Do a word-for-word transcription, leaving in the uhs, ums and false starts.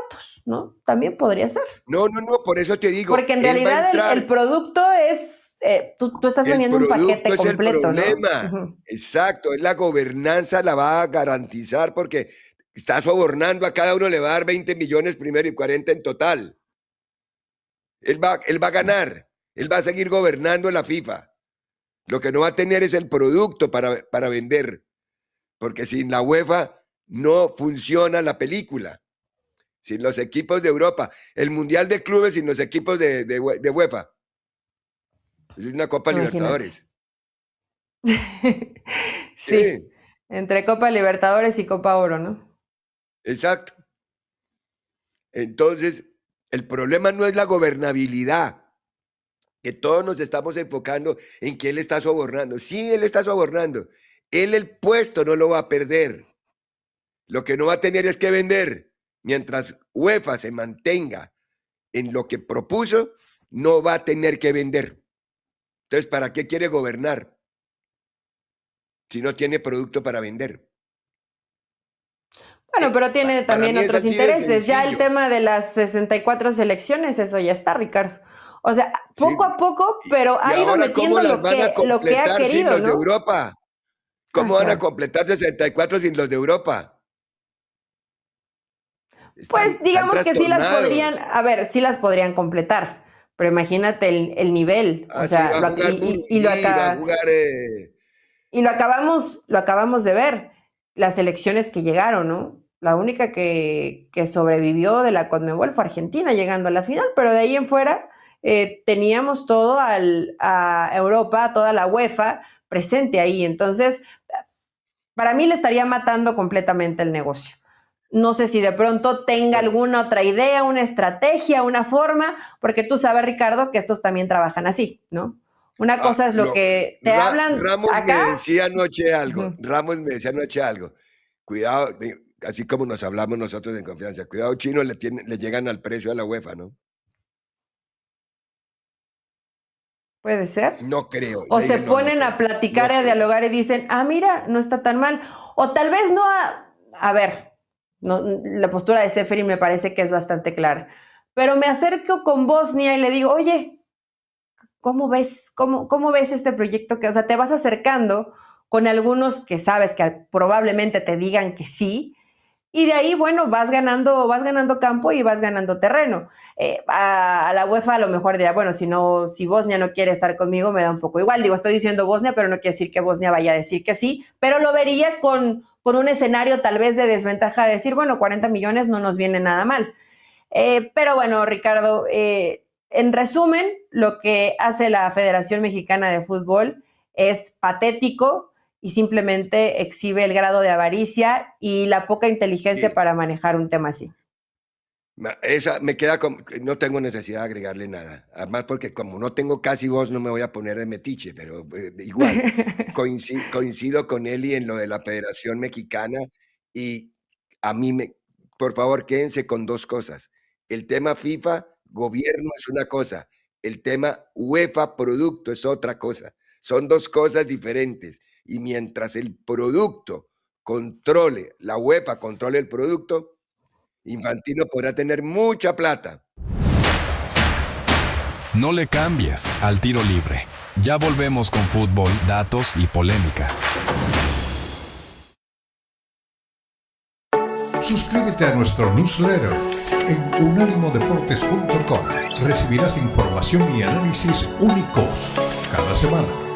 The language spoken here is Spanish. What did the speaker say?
contratos, ¿no? También podría ser. No, no, no, por eso te digo. Porque en realidad el, el producto es, eh, tú, tú estás vendiendo un paquete es completo, el problema. ¿no? Uh-huh. Exacto, es la gobernanza la va a garantizar porque está sobornando, a cada uno le va a dar veinte millones primero y cuarenta en total. Él va, él va a ganar, él va a seguir gobernando la FIFA. Lo que no va a tener es el producto para, para vender, porque sin la UEFA no funciona la película. Sin los equipos de Europa, el Mundial de Clubes sin los equipos de, de, de UEFA. Es una Copa Imagínate. Libertadores. sí, sí, entre Copa Libertadores y Copa Oro, ¿no? Exacto. Entonces, el problema no es la gobernabilidad, que todos nos estamos enfocando en que él está sobornando. Sí, él está sobornando. Él el puesto no lo va a perder. Lo que no va a tener es que vender. Mientras UEFA se mantenga en lo que propuso, no va a tener que vender. Entonces, ¿para qué quiere gobernar si no tiene producto para vender? Bueno, pero tiene Para también mí es otros así de intereses. Ya el sencillo. tema de las sesenta y cuatro selecciones, eso ya está, Ricardo. O sea, poco Sí. a poco, pero ha ¿Y ido ahora metiendo cómo las lo van a que, lo que ha completar sin querido, los de ¿no? Europa? ¿Cómo Ah, van a claro. completar sesenta y cuatro sin los de Europa? Están, Pues digamos están que sí las trastornados. podrían, a ver, sí las podrían completar, pero imagínate el, el nivel, Ah, o sí, sea, va a lo, jugar y, y, y lo Burundi, va a acá, jugar... Eh... y lo acabamos, lo acabamos de ver, las elecciones que llegaron, ¿no? La única que, que sobrevivió de la Conmebol fue Argentina llegando a la final, pero de ahí en fuera eh, teníamos todo al, a Europa, toda la UEFA presente ahí. Entonces, para mí le estaría matando completamente el negocio. No sé si de pronto tenga alguna otra idea, una estrategia, una forma, porque tú sabes, Ricardo, que estos también trabajan así, ¿no? Una cosa Ah, es lo, lo, que te Ra, hablan Ramos acá. me decía anoche algo, Uh-huh. Ramos me decía anoche algo, cuidado, así como nos hablamos nosotros en confianza, cuidado, chino, le, tiene, le llegan al precio a la UEFA, ¿no? Puede ser. No creo. O Le se dije, no, ponen no a creo. platicar No y a creo. dialogar y dicen, ah, mira, no está tan mal. O tal vez no a, a ver, no, la postura de Seferin me parece que es bastante clara. Pero me acerco con Bosnia y le digo, oye, ¿cómo ves, cómo, cómo ves este proyecto? Que, o sea, te vas acercando con algunos que sabes que probablemente te digan que sí, y de ahí, bueno, vas ganando, vas ganando campo y vas ganando terreno. Eh, a, a la UEFA a lo mejor dirá, bueno, si no, si Bosnia no quiere estar conmigo, me da un poco igual. Digo, estoy diciendo Bosnia, pero no quiere decir que Bosnia vaya a decir que sí, pero lo vería con, con un escenario tal vez de desventaja de decir, bueno, cuarenta millones no nos viene nada mal. Eh, pero bueno, Ricardo, eh, en resumen, lo que hace la Federación Mexicana de Fútbol es patético y simplemente exhibe el grado de avaricia y la poca inteligencia Sí. para manejar un tema así. Esa me queda como, no tengo necesidad de agregarle nada. Además, porque como no tengo casi voz, no me voy a poner de metiche, pero eh, igual, coincido, coincido con Eli en lo de la Federación Mexicana y a mí, me, por favor, quédense con dos cosas. El tema FIFA, gobierno es una cosa, el tema UEFA, producto es otra cosa. Son dos cosas diferentes y mientras el producto controle, la UEFA controle el producto, Infantino podrá tener mucha plata. No le cambies al tiro libre. Ya volvemos con fútbol, datos y polémica. Suscríbete a nuestro newsletter en unánimo deportes punto com. Recibirás información y análisis únicos cada semana.